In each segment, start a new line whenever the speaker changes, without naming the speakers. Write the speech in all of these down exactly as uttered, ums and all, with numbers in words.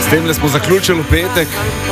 S tem smo zaključili v petek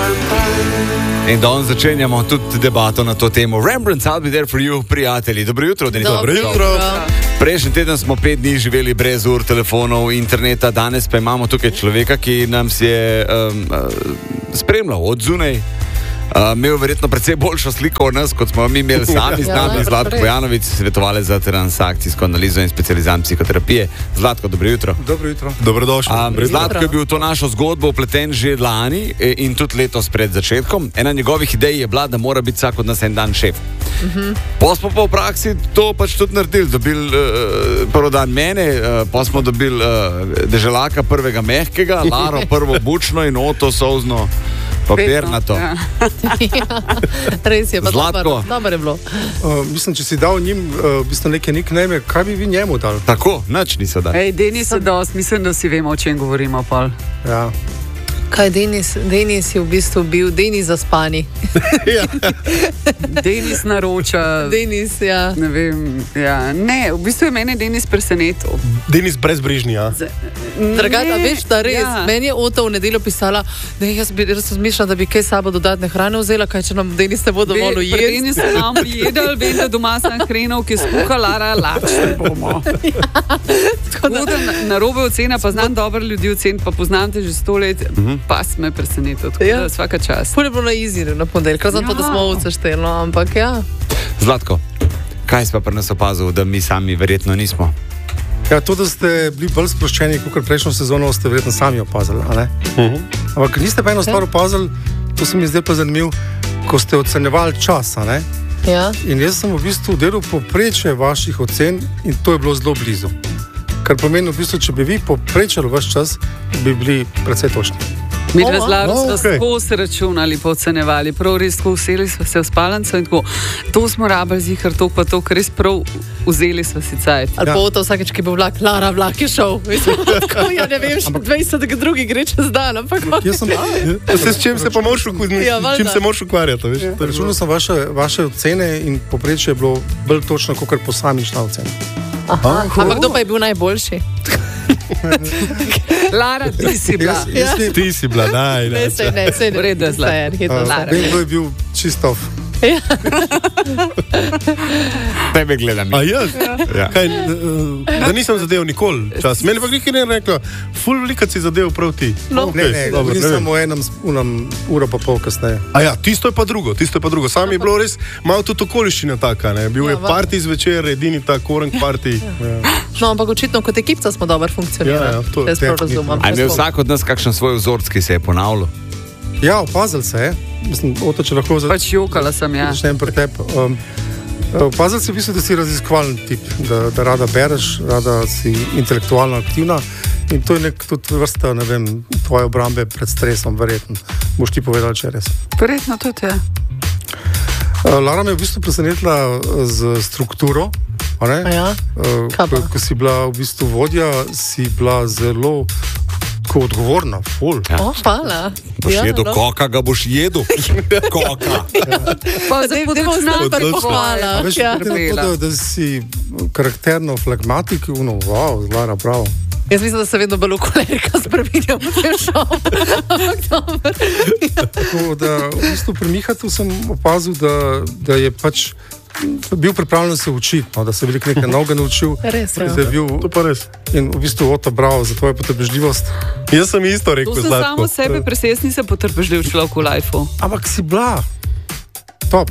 in danes začenjamo tudi debato na to temo. Rembrandt, I'll be there for you, prijatelji. Dobro jutro, Denis.
Dobro jutro.
Prejšnji teden smo pet dni živeli brez ur, telefonov, interneta, danes pa imamo tukaj človeka, ki nam se je um, uh, spremljal od zunaj. Uh, imel verjetno precej boljšo sliko od nas, kot smo mi imeli sami z nami. Ja, Zlatko Bojanović, svetovalec za transakcijsko analizo in specializant psihoterapije. Zlatko, dobro jutro.
Dobro jutro.
Dobrodošli.
Um, Zlatko je bil v to našo zgodbo upleten že lani in tudi letos pred začetkom. Ena njegovih idej je bila, da mora biti vsak od nas en dan šef. Uh-huh. Pa smo pa v praksi to pač tudi naredili. Dobili uh, prvo dan mene, uh, pa smo dobili uh, deželaka prvega mehkega, Laro prvo bučno in Oto solzno papirnato.
Ja. Ja, res je, pa dobro, dobro je bilo.
Uh, mislim, če si dal njim uh, v bistvu neke nickname, kaj bi vi njemu dal?
Tako, nič niso dali.
Ej, Denis je dost, mislim, da si vemo, o čem govorimo, Pol.
Ja.
Kaj Denis, Denis je v bistvu bil Denis zaspani.
Ja. Denis naroča.
Denis, ja.
Ne vem, ja. Ne, v bistvu je mene Denis presenetil.
Denis brezbrižni, ja.
Dragata, veš, da res,
ja.
Meni je Ota v nedeljo pisala, da jaz bi res razmišljala, da bi kaj sabo dodatne hrane vzela, kaj če nam Denis ne bo dovolj ujeti.
Pri Denis se nam jedel, vem, da doma sem hrenovke skuha, Lara, lačne bomo. Ja. Tako da na, na robe ocena, pa znam dobro ljudi ocen, pa poznam te že sto let, mm-hmm. pa si me presenetil, tako ja. Da vsaka čast.
Pol je bilo na izire, na ponedeljek, kar znam ja. To, da smo ovce štelo, ampak ja.
Zlatko, kaj si pa pri nas opazil, da mi sami verjetno nismo?
Ja, to, da ste bili bolj sproščeni, kot prejšnjo sezono, ste verjetno sami opazili, a ne? Uh-huh. Ampak niste pa eno stvar opazili, to se mi zdaj pa zanimivo, ko ste ocenjevali čas, a ne?
Ja.
In jaz sem v bistvu delal poprečje vaših ocen in to je bilo zelo blizu. Kar pomeni v bistvu, če bi vi poprečali vaš čas, bi bili precej točni.
Mi dva z Laro smo
okay.
tako se računali, pocenevali, prav res tako vzeli smo se v spalnico in tako, to smo rabili zihar, to pa to, ker res prav vzeli smo si cajt.
Ali ja. Pa Oto vsakeč, ki bo vlak, Lara, vlak je šel. Tako, ja ne vem, še dvajset drugi gre čez dan, ampak...
Jaz sem...
S čim se pa moraš ukvarjati? Ja, čim se moraš ukvarjati, veš?
Ja. Računal sem vaše, vaše ocene in poprečje je bilo bolj točno, kot posamična ocena.
Aha, Aha. Ampak kdo pa je bil najboljši?
Lara, ti si bila.
Jaz, jaz
ja. Ti si bila, daj,
ne. Ne, se ne, se ne.
Vredo je Zlatko.
Vem, kdo je bil čistov.
Ja.
Tebe gledam.
A jaz? Ja. Kaj, da nisem zadev nikoli čas. Meni pa nekaj ne rekla, ful veliko si zadev prav ti.
No. Okay, ne, ne, dobro, ne samo enem, unem, uro pa pol kasneje.
A ja, tisto je pa drugo, tisto je pa drugo. Sam je bilo res malo tudi okoliščina taka, ne. Bil ja, je party zvečer, edini ta korenk party. Ja.
No, ampak očitno kot ekipca smo dobro funkcionirali.
Ja, ja, to
je razumem.
A je imel vsak od nas kakšen svoj vzorc, ki se je ponavljal?
Ja, opazil se je. Mislim, Oto, če lahko za...
Pač jokala sem, ja.
Začnem pri tebi. Um, opazil se v bistvu, da si raziskovalni tip, da, da rada bereš, rada si intelektualno aktivna in to je nek tudi vrsta, ne vem, tvoje obrambe pred stresom, verjetno. Boš ti povedala, če je res.
Verjetno tudi, ja.
Uh, Lara me je v bistvu presenetila z strukturo, a ne?
A ja?
Uh, ko, ko si bila v bistvu vodja, si bila zelo tako odgovorna, ful.
Ja. O, hvala.
Boš
ja,
jedel
no.
Koka, ga boš jedel. Koka.
Ja. Pa zdaj bomo znali hvala.
Veš, ja. da, da si karakterno flagmatik, uno, wow, Lara, bravo.
Jaz mislim, da se vedno bolj v kolerika spreminjam v tem šovu.
Tako da v bistvu pri Mihatu sem opazil, da, da je pač bil pripravljen se učiti, no, da se je veliko nekaj novega naučil.
Res, ja.
Bil,
to pa res.
In v bistvu Ota, bravo za tvojo potrpežljivost.
Jaz sem isto rekel,
Zlatko. To sem samo sebe presesni se potrpežljiv človek v lifeu.
Ampak si bila top.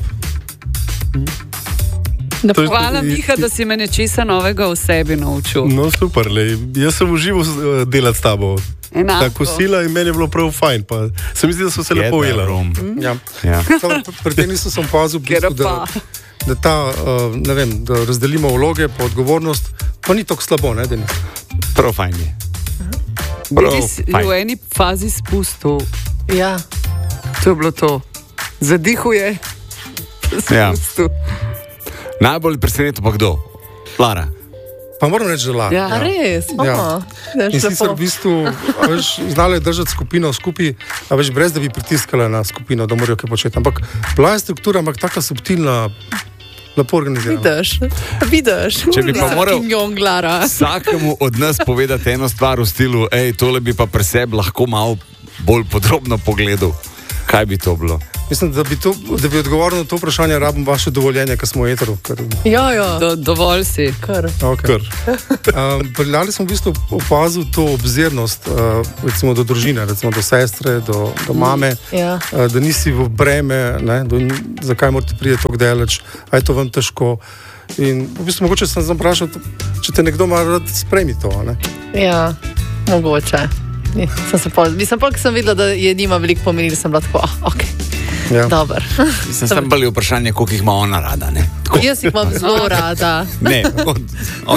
Hvala, Miha, da si me nečesa novega o sebi naučil.
No, super, lej. Jaz sem užival delati s tabo.
Enako.
Tako sila in meni je bilo prav fajn. Pa se mi zdi, da so se lepo ujela.
Mm. Ja. Ja. Pri tem nisem sem opazil, da, da, ta, uh, ne vem, da razdelimo vloge pa odgovornost, pa ni tako slabo, ne, Denis?
Prav fajn je.
Denis je v eni fazi spustil.
Ja.
To je bilo to. Zadihuje.
Ja. Najbolj presenetil pa kdo? Lara.
Pa moram reči, da Lara.
Ja, ja. Res.
Ja. In sicer v bistvu, veš, znala je držati skupino skupaj, a veš, brez da bi pritiskala na skupino, da morajo kaj početi. Ampak bila je struktura, ampak taka subtilna, lepo organizirana.
Vidiš, vidiš.
Če bi pa moral
vsakemu
od nas povedati eno stvar v stilu, ej, tole bi pa pri sebi lahko malo bolj podrobno pogledal, kaj bi to bilo.
Mislim, da bi, to, da bi odgovoril na to vprašanje, rabim vaše dovoljenje, ker smo etero. Ker...
Ja, ja.
Do, dovolj si.
Kar.
Okay. um, Priljali smo v bistvu opazil to obzirnost, uh, recimo do družine, recimo do sestre, do, do mame,
Ja.
uh, da nisi v breme, ne, do, zakaj morate priti tako daleč, a je to vam težko. In v bistvu mogoče sem se vprašal, če te nekdo ima rad, sprejmi to. Ne?
Ja, mogoče. Ni, Sem se pol, mislim, pa, ko sem videla, da je njima veliko pomenilo, sem bila tako, ah, ok,
Ja.
dober.
Mislim, sem bolj vprašanje, koliko jih ima ona rada. Ne,
Jaz jih imam zelo rada.
ne od, od,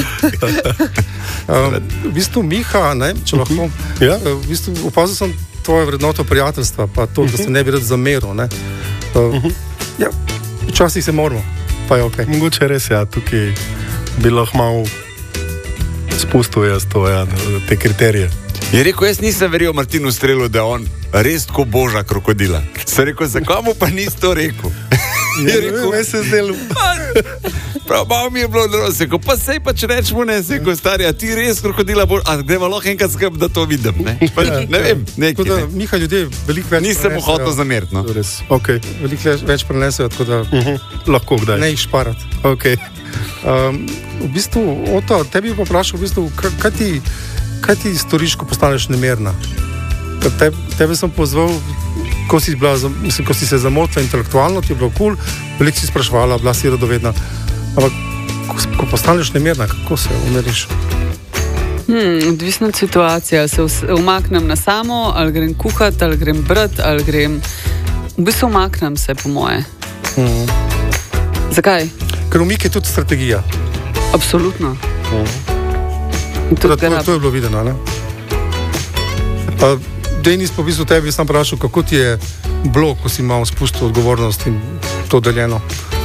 Um, v bistvu Miha, ne, če lahko,
Ja.
uh, v bistvu opazil sem tvoje vrednoto prijateljstva, pa to, da se ne bi rad zameril. Ne. Uh, ja, včasih se moramo, pa je ok.
Mogoče res je, ja, tukaj bi lahko malo spustil jaz to, ja, te kriterije.
Je rekel, jaz nisem verjel Martinu Strelu, da je on res tako boža krokodila. Sem rekel, zakaj mu pa nisi to rekel? Je rekel,
meni se zdelo.
prav malo mi je bilo odroseko, pa sej pa če rečemo, ne, seko stari, a ti res krokodila boš, a gremo lahko enkrat skrb, da to vidim, ne? Pa, ne vem,
Tako
nekaj,
da
ne.
Miha ljudje veliko več
Nisem mu hotel zameriti, no.
Res, okay.
Veliko več- več prenesejo, tako da
uh-huh. Lahko kdaj.
ne jih šparati.
Okay.
Um, v bistvu, Oto, tebi bi pa vprašal, v bistvu, kaj, kaj, ti, kaj ti storiš, ko postaneš nemirna? Te, tebe sem pozval, ko si, bila, za- mislim, ko si se zamotila intelektualno, ti je bilo kul, cool, veliko si spraševala, bila si radovedna. Ampak, ko, s- ko postaneš nemirna, kako se umiriš?
Hmm, odvisna od situacije. Se us- umaknem na samo, ali grem kuhati, ali grem brati, ali grem. V bistvu umaknem se, po moje.
Mhm.
Zakaj?
Ker umik je tudi strategija.
Absolutno. In
Teda,
tudi
to,
garab.
to je bilo videno. Ne? Uh, Denis, po bistvu tebi sem vprašal, kako ti je bilo, ko si malo spustil odgovornost in to deljeno.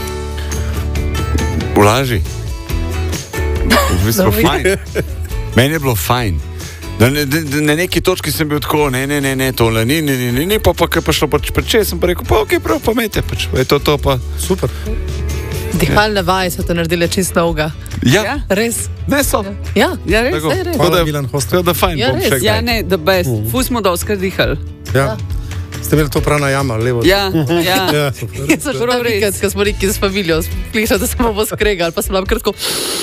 Ulaži. V bistvu
Dobro.
fajn. Meni je bilo fajn. Da, ne, da, da, na neki točki sem bil tako, ne, ne, ne, ne tole, ni, ni, ni, ni, ni, pa pa kaj pa šlo pač preče, sem pa rekel, pa ok, prav, pa mete, pač, je to to pa.
Super.
Dihalne vaje so te naredile čist novega.
Ja,
Ja?
Res?
ne so.
Ja.
Ja, res?
Tako.
saj res.
Tako
Hvala,
da-
Milan Hostel.
tako da fajn,
Ja,
bom
res.
še
Ja,
kdaj.
ne, da best. Uh. Fus smo doskrat dihali.
Ja. Ste imeli to pranajama, levo.
Ja, ja.
Ja.
Jaz sem že
Prav
prav
res.
vikend, ko smo neki z familijo slišali, da smo bo skregali, pa sem bila kratko.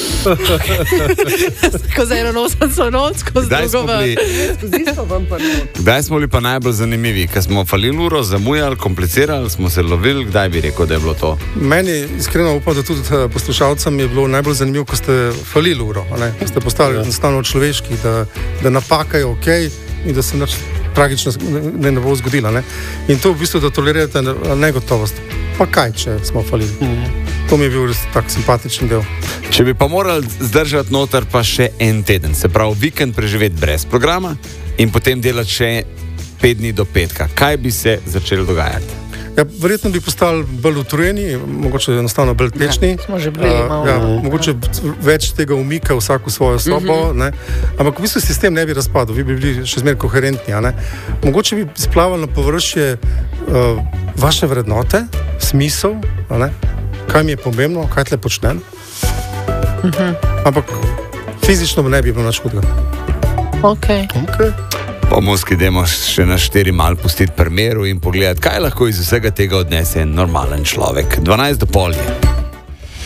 Ko za eno nosenco noč, ko z
Kdaj smo,
drugo ven.
bili, kdaj smo bili pa najbolj zanimivi? Ker smo falili uro, zamujali, komplicirali, smo se lovili, kdaj bi rekel, da je bilo to?
Meni iskreno upam, da tudi eh, poslušalcem je bilo najbolj zanimivo, ko ste falili uro, a ne? Ko ste postali enostavno človeški, da, da napaka je ok in da se nič tragično ne, ne bo zgodilo. Ne? In to v bistvu, da tolerirate ne- negotovost. Pa kaj, če smo falili? To mi je bil res tak simpatičen del.
Če bi pa morali zdržati noter pa še en teden, se pravi vikend preživeti brez programa in potem delati še pet dni do petka, kaj bi se začelo dogajati?
Ja, verjetno bi postali bolj utrujeni, mogoče enostavno bolj tečni.
Smo že bili
Uh,
malo.
ja, mogoče več tega umika vsak v svojo sobo, ne. Ampak v bistvu sistem ne bi razpadel, vi bi bili še zmeraj koherentni. a ne. Mogoče bi splavali na površje uh, vaše vrednote, smisel, a ne, kaj mi je pomembno, kaj tle počnem. Ampak fizično ne bi bilo nič hudega.
Okay.
Okay.
Pa moski idemo še na štiri mal pustiti primeru in pogledati, kaj lahko iz vsega tega odnese en normalen človek. dvanajst do pol je.